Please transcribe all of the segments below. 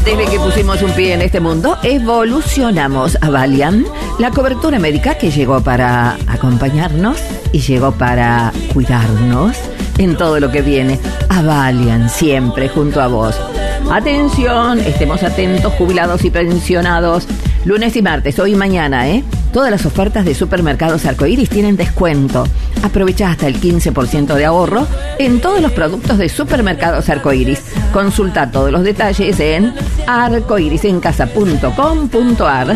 Desde que pusimos un pie en este mundo, evolucionamos. Avalian, la cobertura médica que llegó para acompañarnos y llegó para cuidarnos en todo lo que viene. Avalian, siempre junto a vos. Atención, estemos atentos, jubilados y pensionados. Lunes y martes, hoy y mañana, todas las ofertas de Supermercados Arcoiris tienen descuento. Aprovecha hasta el 15% de ahorro en todos los productos de Supermercados Arcoiris. Consulta todos los detalles en arcoirisencasa.com.ar.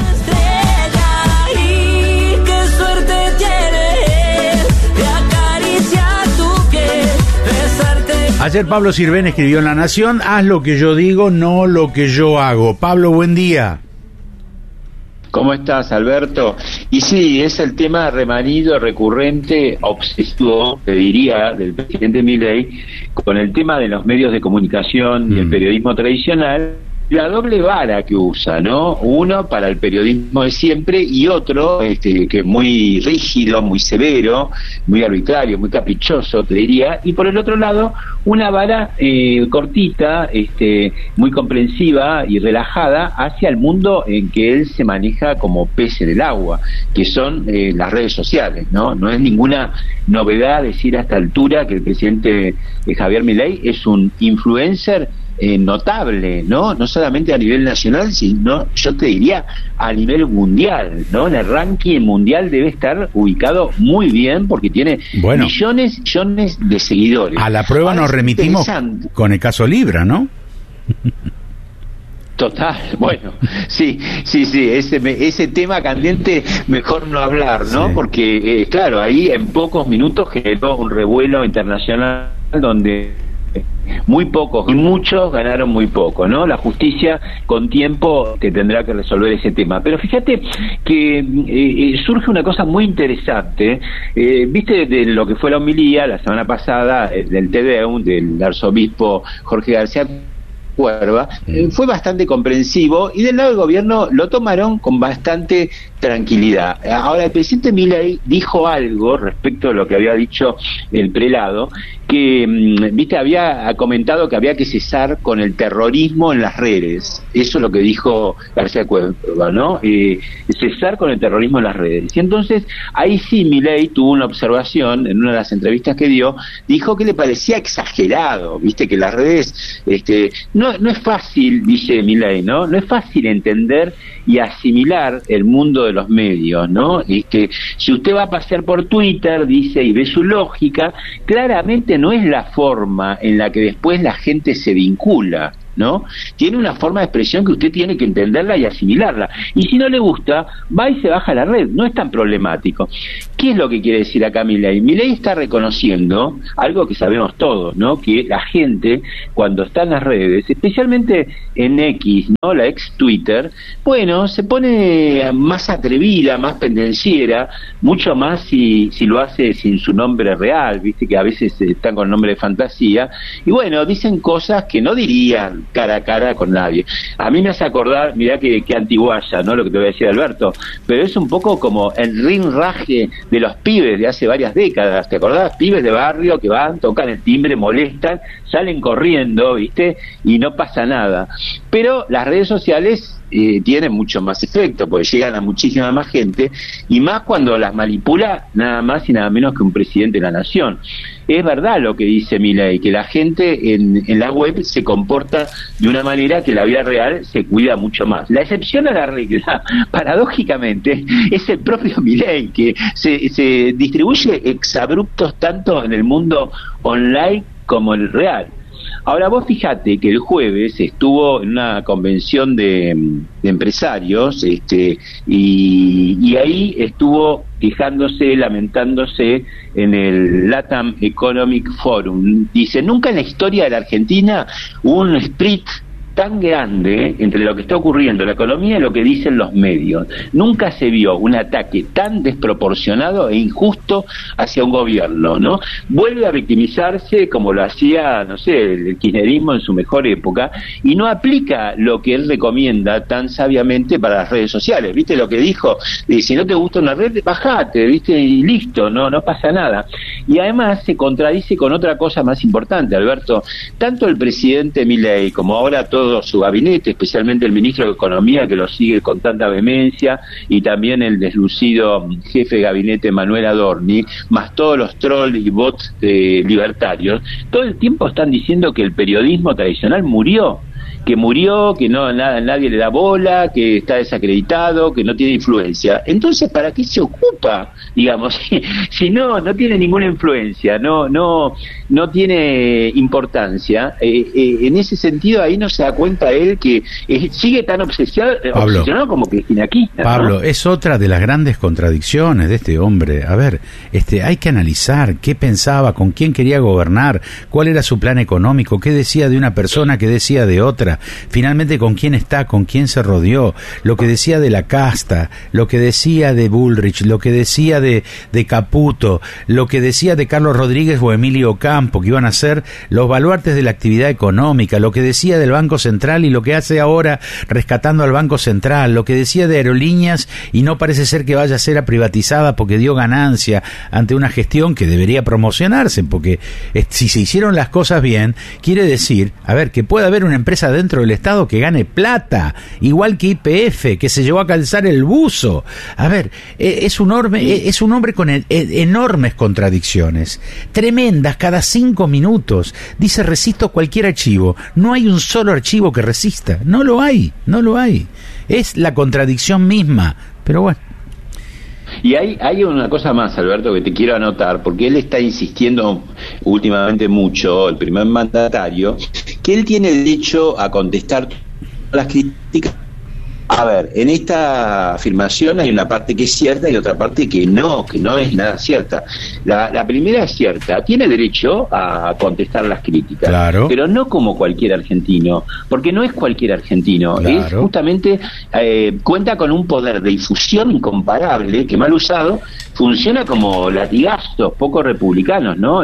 Ayer Pablo Sirven escribió en La Nación: haz lo que yo digo, no lo que yo hago. Pablo, buen día. ¿Cómo estás, Alberto? Y sí, es el tema remanido, recurrente, obsesivo, te diría, del presidente Milei, con el tema de los medios de comunicación y el periodismo tradicional, la doble vara que usa, ¿no? Uno para el periodismo de siempre y otro que es muy rígido, muy severo, muy arbitrario, muy caprichoso, te diría, y por el otro lado una vara cortita, muy comprensiva y relajada hacia el mundo en que él se maneja como pez en el agua, que son las redes sociales, ¿no? No es ninguna novedad decir a esta altura que el presidente Javier Milei es un influencer notable, ¿no? No solamente a nivel nacional, sino, yo te diría, a nivel mundial, ¿no? En el ranking mundial debe estar ubicado muy bien porque tiene millones de seguidores. A la prueba nos remitimos con el caso Libra, ¿no? Total, bueno, sí, ese tema candente mejor no hablar, ¿no? Sí. Porque, claro, ahí en pocos minutos generó un revuelo internacional donde muy pocos, muchos ganaron muy poco, ¿no? La justicia con tiempo te tendrá que resolver ese tema. Pero fíjate que surge una cosa muy interesante, viste de lo que fue la homilía la semana pasada del Te Deum del arzobispo Jorge García Cuerva, fue bastante comprensivo y del lado del gobierno lo tomaron con bastante tranquilidad. Ahora, el presidente Milei dijo algo respecto a lo que había dicho el prelado, que, viste, había comentado que había que cesar con el terrorismo en las redes. Eso es lo que dijo García Cuerva, ¿no? Cesar con el terrorismo en las redes. Y entonces, ahí sí Milei tuvo una observación, en una de las entrevistas que dio, dijo que le parecía exagerado, viste, que las redes, no es fácil, dice Milei, ¿no? No es fácil entender y asimilar el mundo de los medios, ¿no? Si usted va a pasear por Twitter, dice, y ve su lógica, claramente no es la forma en la que después la gente se vincula, ¿no? Tiene una forma de expresión que usted tiene que entenderla y asimilarla. Y si no le gusta, va y se baja la red. No es tan problemático. ¿Qué es lo que quiere decir acá Milei? Milei está reconociendo algo que sabemos todos, ¿no? Que la gente, cuando está en las redes, especialmente en X, ¿no? La ex Twitter, bueno, se pone más atrevida, más pendenciera, mucho más si lo hace sin su nombre real, viste que a veces están con nombre de fantasía, y bueno, dicen cosas que no dirían cara a cara con nadie. A mí me hace acordar, mirá que antiguaya, ¿no? Lo que te voy a decir, Alberto, pero es un poco como el rinraje de los pibes de hace varias décadas. ¿Te acordás? Pibes de barrio que van, tocan el timbre, molestan, salen corriendo, ¿viste? Y no pasa nada. Pero las redes sociales tienen mucho más efecto, porque llegan a muchísima más gente, y más cuando las manipula nada más y nada menos que un presidente de la nación. Es verdad lo que dice Milei, que la gente en la web se comporta de una manera que la vida real se cuida mucho más. La excepción a la regla, paradójicamente, es el propio Milei, que se distribuye exabruptos tanto en el mundo online como en el real. Ahora vos fíjate que el jueves estuvo en una convención de empresarios, y ahí estuvo quejándose, lamentándose en el LATAM Economic Forum. Dice, nunca en la historia de la Argentina hubo un split tan grande entre lo que está ocurriendo en la economía y lo que dicen los medios. Nunca se vio un ataque tan desproporcionado e injusto hacia un gobierno, ¿no? Vuelve a victimizarse como lo hacía, no sé, el kirchnerismo en su mejor época, y no aplica lo que él recomienda tan sabiamente para las redes sociales. ¿Viste lo que dijo? Si no te gusta una red, bajate, ¿viste? Y listo, no pasa nada. Y además se contradice con otra cosa más importante, Alberto. Tanto el presidente Milei como ahora todo su gabinete, especialmente el ministro de Economía, que lo sigue con tanta vehemencia, y también el deslucido jefe de gabinete Manuel Adorni, más todos los trolls y bots libertarios, todo el tiempo están diciendo que el periodismo tradicional murió, que nadie le da bola, que está desacreditado, que no tiene influencia. Entonces, ¿para qué se ocupa? Digamos, si no tiene ninguna influencia, no tiene importancia, en ese sentido ahí no se da cuenta él que sigue tan obsesionado como Cristina Kirchner, ¿no? Pablo, es otra de las grandes contradicciones de este hombre. A ver, hay que analizar qué pensaba, con quién quería gobernar, cuál era su plan económico, qué decía de una persona, qué decía de otra, finalmente con quién está, con quién se rodeó, lo que decía de la casta, lo que decía de Bullrich, lo que decía de Caputo, lo que decía de Carlos Rodríguez o Emilio Campo, que iban a ser los baluartes de la actividad económica, lo que decía del Banco Central y lo que hace ahora rescatando al Banco Central, lo que decía de aerolíneas y no parece ser que vaya a ser privatizada porque dio ganancia ante una gestión que debería promocionarse, porque si se hicieron las cosas bien, quiere decir, a ver, que puede haber una empresa dentro del Estado que gane plata, igual que YPF, que se llevó a calzar el buzo. A ver, es un hombre con enormes contradicciones, tremendas, cada 5 minutos. Dice, resisto cualquier archivo. No hay un solo archivo que resista. No lo hay. Es la contradicción misma. Pero bueno. Y hay una cosa más, Alberto, que te quiero anotar, porque él está insistiendo últimamente mucho, el primer mandatario, que él tiene derecho a contestar las críticas. A ver, en esta afirmación hay una parte que es cierta y otra parte que no es nada cierta. La primera es cierta, tiene derecho a contestar las críticas, claro, pero no como cualquier argentino, porque no es cualquier argentino, claro, es justamente, cuenta con un poder de difusión incomparable, que mal usado funciona como latigazos poco republicanos, ¿no?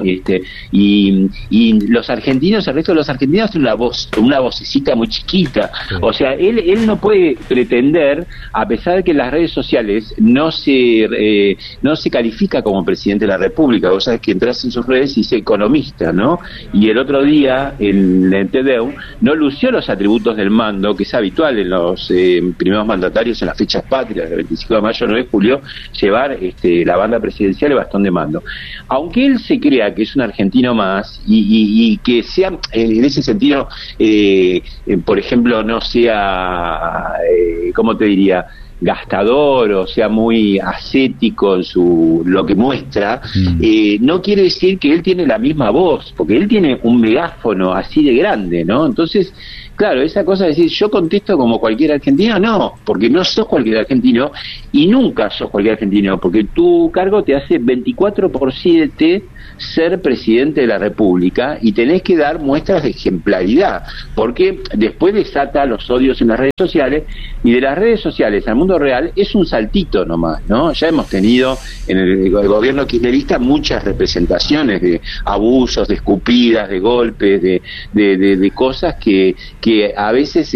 Y los argentinos, el resto de los argentinos tienen una vocecita muy chiquita, sí. O sea, él no puede pretender, a pesar de que en las redes sociales no se califica como presidente de la República. Vos sabés que entras en sus redes y dice economista, ¿no? Y el otro día en el TDEU no lució los atributos del mando, que es habitual en los primeros mandatarios en las fechas patrias, del 25 de mayo, 9 de julio, llevar la banda presidencial el bastón de mando. Aunque él se crea que es un argentino más y que sea, en ese sentido, por ejemplo, no sea, ¿cómo te diría?, gastador, o sea, muy ascético en lo que muestra, no quiere decir que él tiene la misma voz, porque él tiene un megáfono así de grande, ¿no? Entonces, claro, esa cosa de decir, yo contesto como cualquier argentino, no, porque no sos cualquier argentino y nunca sos cualquier argentino, porque tu cargo te hace 24/7 ser presidente de la República y tenés que dar muestras de ejemplaridad, porque después desata los odios en las redes sociales, y de las redes sociales al mundo real es un saltito nomás, ¿no? Ya hemos tenido en el gobierno kirchnerista muchas representaciones de abusos, de escupidas, de golpes, de cosas que a veces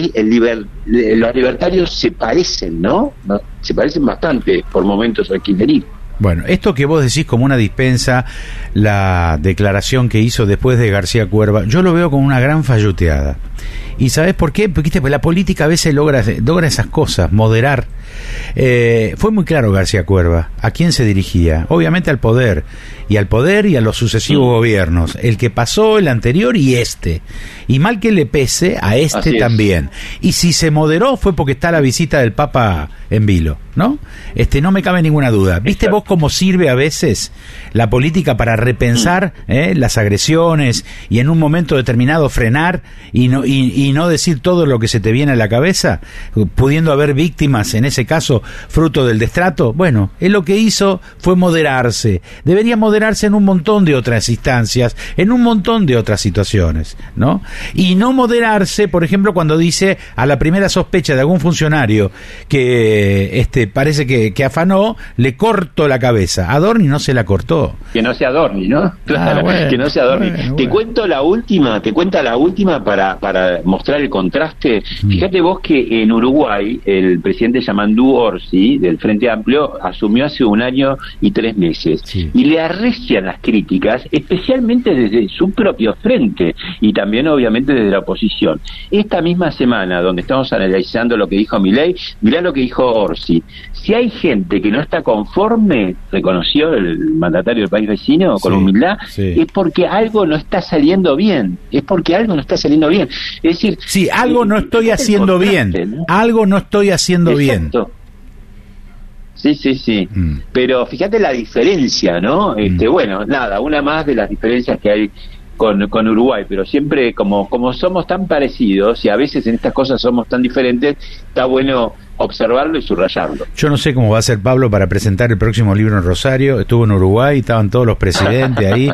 los libertarios se parecen, ¿no? Se parecen bastante por momentos al kirchnerismo. Bueno, esto que vos decís como una dispensa, la declaración que hizo después de García Cuerva, yo lo veo como una gran falluteada. ¿Y sabés por qué? Porque la política a veces logra esas cosas, moderar. Fue muy claro García Cuerva a quién se dirigía, obviamente al poder y a los sucesivos gobiernos, el que pasó, el anterior y y mal que le pese a también. Y si se moderó fue porque está la visita del Papa en vilo, ¿no? No me cabe ninguna duda. ¿Viste vos cómo sirve a veces la política para repensar las agresiones y en un momento determinado frenar y no decir todo lo que se te viene a la cabeza, pudiendo haber víctimas en ese caso fruto del destrato? Bueno, él lo que hizo fue moderarse. Debería moderarse en un montón de otras instancias, en un montón de otras situaciones, ¿no? Y no moderarse, por ejemplo, cuando dice a la primera sospecha de algún funcionario que parece que afanó, le corto la cabeza. A Dorni no se la cortó. Que no sea Dorni, ¿no? Claro, bueno, que no sea Dorni. Te cuento la última, para mostrar el contraste. Fíjate vos que en Uruguay el presidente Yamandú Orsi del Frente Amplio asumió hace 1 año y 3 meses, y le arrecian las críticas, especialmente desde su propio frente y también obviamente desde la oposición. Esta misma semana, donde estamos analizando lo que dijo Milei, mirá lo que dijo Orsi. Si hay gente que no está conforme, reconoció el mandatario del país vecino con humildad, es porque algo no está saliendo bien. Es decir, sí, algo no estoy haciendo bien, ¿no? Algo no estoy haciendo bien. Sí. Pero fíjate la diferencia, ¿no? Bueno, nada, una más de las diferencias que hay con Uruguay, pero siempre como somos tan parecidos y a veces en estas cosas somos tan diferentes, está bueno observarlo y subrayarlo. Yo no sé cómo va a ser Pablo para presentar el próximo libro en Rosario. Estuvo en Uruguay, estaban todos los presidentes ahí.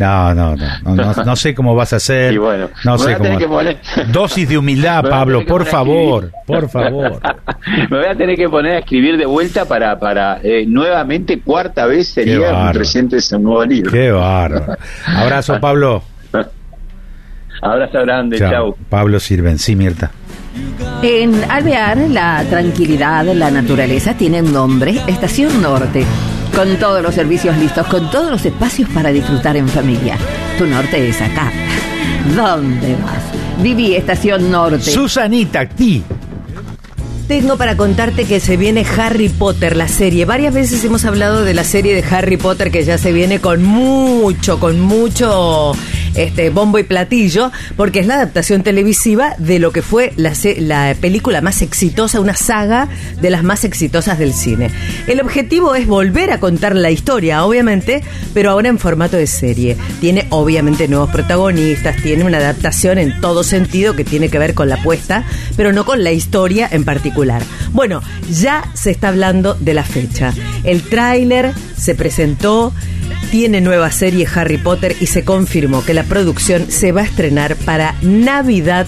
No sé cómo vas a hacer. Bueno, no sé cómo. Dosis de humildad, Pablo, por favor. Me voy a tener que poner a escribir de vuelta para nuevamente 4ª vez sería presente ese nuevo libro. Qué bárbaro. Abrazo, Pablo. Abrazo grande, chau. Pablo Sirven, sí, Mirta. En Alvear, la tranquilidad, la naturaleza tienen nombre, Estación Norte. Con todos los servicios listos, con todos los espacios para disfrutar en familia. Tu norte es acá. ¿Dónde vas? Viví Estación Norte. Susanita, ti. Tengo para contarte que se viene Harry Potter, la serie. Varias veces hemos hablado de la serie de Harry Potter que ya se viene con mucho bombo y platillo, porque es la adaptación televisiva de lo que fue la película más exitosa, una saga de las más exitosas del cine. El objetivo es volver a contar la historia, obviamente, pero ahora en formato de serie. Tiene obviamente nuevos protagonistas, tiene una adaptación en todo sentido que tiene que ver con la apuesta, pero no con la historia en particular. Bueno, ya se está hablando de la fecha. El tráiler se presentó, tiene nueva serie Harry Potter y se confirmó que la producción se va a estrenar para Navidad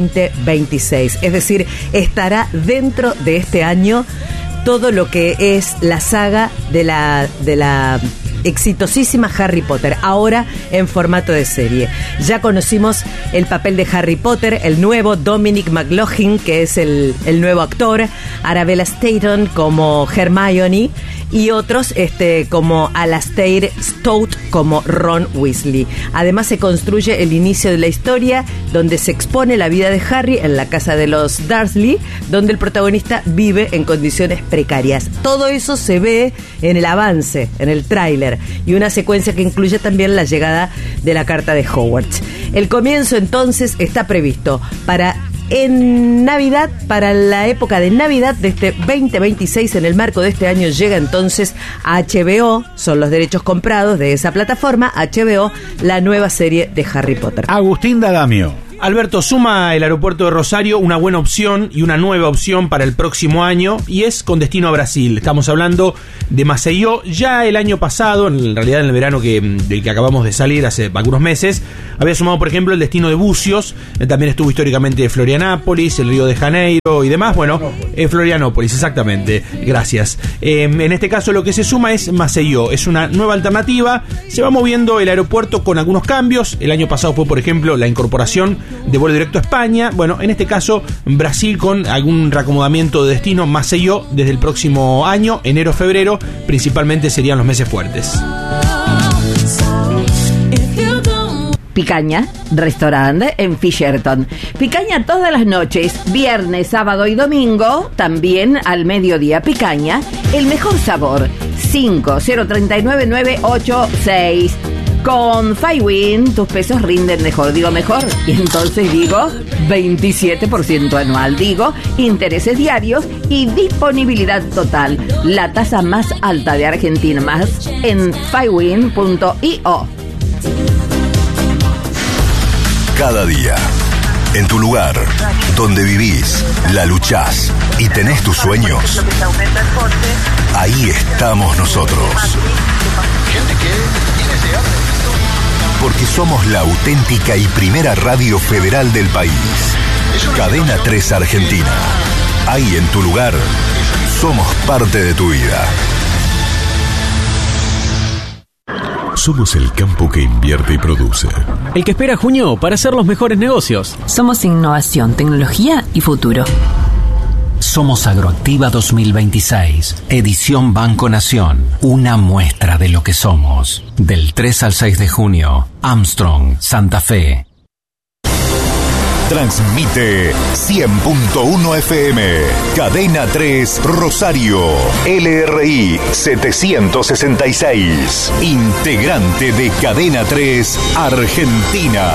2026. Es decir, estará dentro de este año todo lo que es la saga de la exitosísima Harry Potter, ahora en formato de serie. Ya conocimos el papel de Harry Potter, el nuevo Dominic McLaughlin, que es el nuevo actor, Arabella Staton como Hermione y otros como Alastair Stout como Ron Weasley. Además se construye el inicio de la historia donde se expone la vida de Harry en la casa de los Dursley, donde el protagonista vive en condiciones precarias. Todo eso se ve en el avance, en el tráiler, y una secuencia que incluye también la llegada de la carta de Hogwarts. El comienzo entonces está previsto en Navidad, para la época de Navidad de este 2026. En el marco de este año llega entonces a HBO, son los derechos comprados de esa plataforma, HBO, la nueva serie de Harry Potter. Agustín D'Adamio. Alberto, suma el aeropuerto de Rosario una buena opción y una nueva opción para el próximo año, y es con destino a Brasil. Estamos hablando de Maceió. Ya el año pasado, en realidad en el verano del que acabamos de salir hace algunos meses, había sumado, por ejemplo, el destino de Bucios. También estuvo históricamente Florianópolis, el Río de Janeiro y demás. Bueno, Florianópolis, exactamente. Gracias. En este caso lo que se suma es Maceió. Es una nueva alternativa. Se va moviendo el aeropuerto con algunos cambios. El año pasado fue, por ejemplo, la incorporación de vuelo directo a España. Bueno, en este caso Brasil con algún reacomodamiento de destino. Maceió desde el próximo año, enero-febrero, principalmente serían los meses fuertes. Picaña, restaurante en Fisherton. Picaña todas las noches, viernes, sábado y domingo, también al mediodía. Picaña, el mejor sabor. 5-039-986. Con Fywin tus pesos rinden mejor, y entonces digo 27% anual, intereses diarios y disponibilidad total, la tasa más alta de Argentina, más en Fywin.io. Cada día, en tu lugar, donde vivís, la luchás y tenés tus sueños, ahí estamos nosotros. Porque somos la auténtica y primera radio federal del país. Cadena 3 Argentina. Ahí en tu lugar, somos parte de tu vida. Somos el campo que invierte y produce. El que espera junio para hacer los mejores negocios. Somos innovación, tecnología y futuro. Somos Agroactiva 2026, edición Banco Nación, una muestra de lo que somos. Del 3 al 6 de junio, Armstrong, Santa Fe. Transmite 100.1 FM, Cadena 3 Rosario, LRI 766, integrante de Cadena 3 Argentina.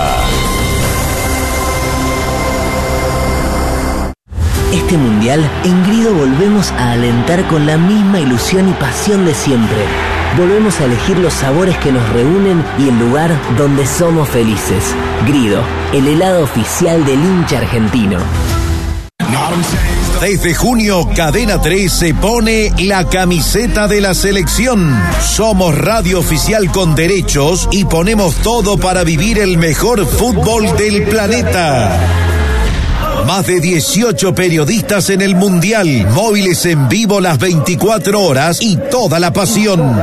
Este mundial, en Grido volvemos a alentar con la misma ilusión y pasión de siempre. Volvemos a elegir los sabores que nos reúnen y el lugar donde somos felices. Grido, el helado oficial del hincha argentino. 6 de junio, Cadena 3 se pone la camiseta de la selección. Somos radio oficial con derechos y ponemos todo para vivir el mejor fútbol del planeta. Más de 18 periodistas en el Mundial, móviles en vivo las 24 horas y toda la pasión.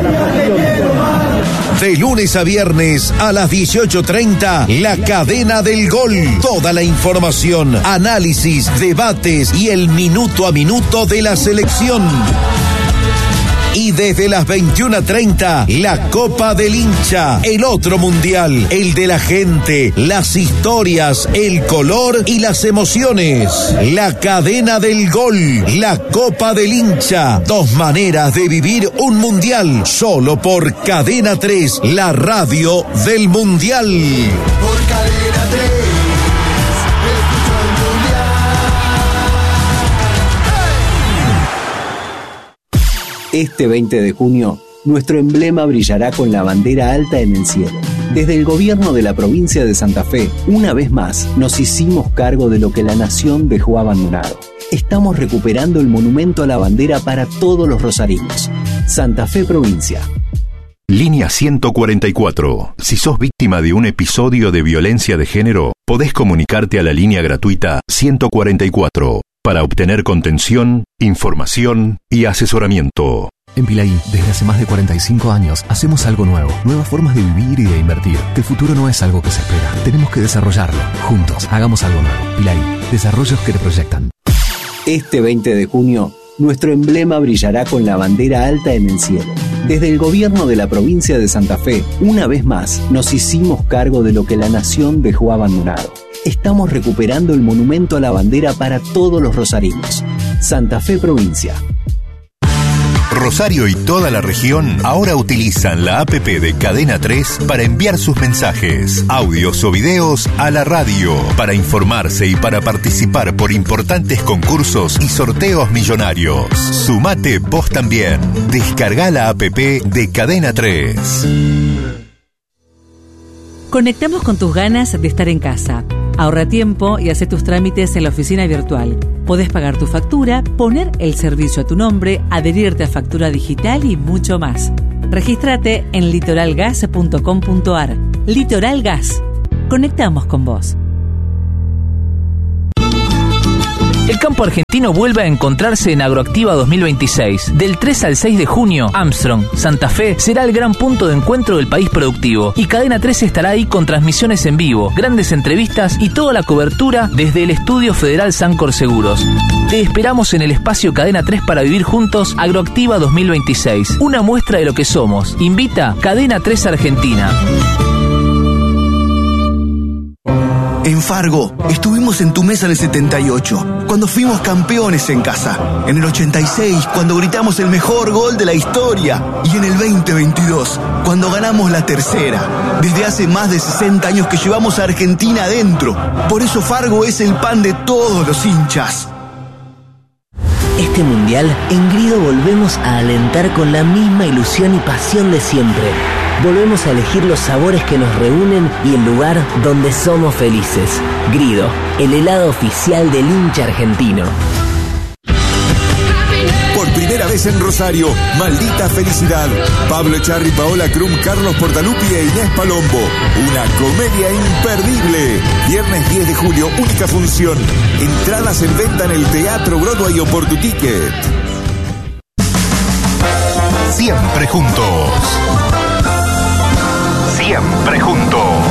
De lunes a viernes a las 18:30, la cadena del gol. Toda la información, análisis, debates y el minuto a minuto de la selección. Y desde las 21:30, la Copa del Hincha, el otro mundial, el de la gente, las historias, el color y las emociones. La cadena del gol, la Copa del Hincha, 2 maneras de vivir un mundial, solo por Cadena 3, la radio del mundial. Por Cadena 3. Este 20 de junio, nuestro emblema brillará con la bandera alta en el cielo. Desde el gobierno de la provincia de Santa Fe, una vez más, nos hicimos cargo de lo que la nación dejó abandonado. Estamos recuperando el monumento a la bandera para todos los rosarinos. Santa Fe Provincia. Línea 144. Si sos víctima de un episodio de violencia de género, podés comunicarte a la línea gratuita 144 para obtener contención, información y asesoramiento. En Pilaí, desde hace más de 45 años, hacemos algo nuevo. Nuevas formas de vivir y de invertir. El futuro no es algo que se espera. Tenemos que desarrollarlo. Juntos, hagamos algo nuevo. Pilaí, desarrollos que te proyectan. Este 20 de junio, nuestro emblema brillará con la bandera alta en el cielo. Desde el gobierno de la provincia de Santa Fe, una vez más, nos hicimos cargo de lo que la nación dejó abandonado. Estamos recuperando el monumento a la bandera para todos los rosarinos. Santa Fe Provincia. Rosario y toda la región ahora utilizan la APP de Cadena 3 para enviar sus mensajes, audios o videos a la radio, para informarse y para participar por importantes concursos y sorteos millonarios. Sumate vos también. Descarga la APP de Cadena 3. Conectamos con tus ganas de estar en casa. Ahorra tiempo y hace tus trámites en la oficina virtual. Podés pagar tu factura, poner el servicio a tu nombre, adherirte a factura digital y mucho más. Regístrate en litoralgas.com.ar. Litoral Gas. Conectamos con vos. El campo argentino vuelve a encontrarse en Agroactiva 2026. Del 3 al 6 de junio, Armstrong, Santa Fe, será el gran punto de encuentro del país productivo. Y Cadena 3 estará ahí con transmisiones en vivo, grandes entrevistas y toda la cobertura desde el Estudio Federal Sancor Seguros. Te esperamos en el espacio Cadena 3 para vivir juntos Agroactiva 2026. Una muestra de lo que somos. Invita Cadena 3 Argentina. En Fargo, estuvimos en tu mesa en el 78, cuando fuimos campeones en casa. En el 86, cuando gritamos el mejor gol de la historia. Y en el 2022, cuando ganamos la tercera. Desde hace más de 60 años que llevamos a Argentina adentro. Por eso Fargo es el pan de todos los hinchas. Este mundial, en Grido volvemos a alentar con la misma ilusión y pasión de siempre. Volvemos a elegir los sabores que nos reúnen y el lugar donde somos felices. Grido, el helado oficial del hincha argentino. Por primera vez en Rosario, Maldita Felicidad. Pablo Echarri, Paola Krum, Carlos Portalupi e Inés Palombo. Una comedia imperdible. Viernes 10 de julio, única función. Entradas en venta en el Teatro Broadway o por tu ticket. Siempre juntos. Siempre juntos.